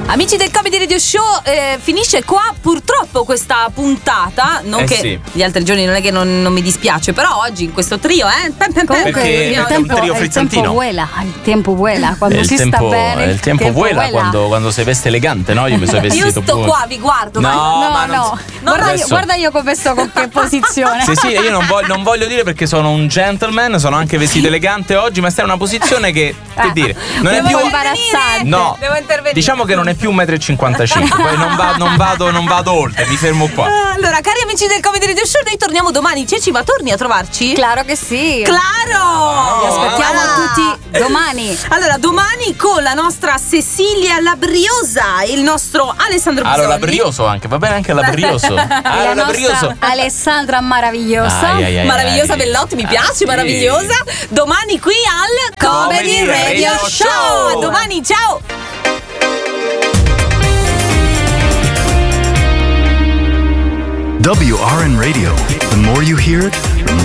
Amici del Comedy Radio Show, finisce qua purtroppo questa puntata. Non che sì. gli altri giorni non è che non mi dispiace, però oggi in questo trio, Comunque Perché il è un trio frizzantino. il tempo vuela quando si sta bene. Il tempo vuela quando sei veste elegante, no? Io mi sono vestito. Io sto qua, vi guardo. No. Guarda io come sto, con che posizione. Sì, io non voglio dire perché sono un gentleman, sono anche vestito elegante oggi, ma sta in una posizione che dire, non è più imbarazzante. No, devo intervenire. diciamo che non è più 1,55 m. Poi non vado oltre, mi fermo qua. Allora, cari amici del Comedy Radio Show, noi torniamo domani. Ceci, ma torni a trovarci? Claro che sì. Claro! Vi aspettiamo tutti domani. Allora, domani con la nostra Cecilia Labriosa, il nostro Alessandro Bisogni. Allora, Labrioso anche, va bene anche Labrioso. La nostra Alessandra meravigliosa. Meravigliosa Bellotti, mi piace, Sì. meravigliosa. Domani qui al Comedy Radio Show. A domani, ciao! WRN Radio. The more you hear it,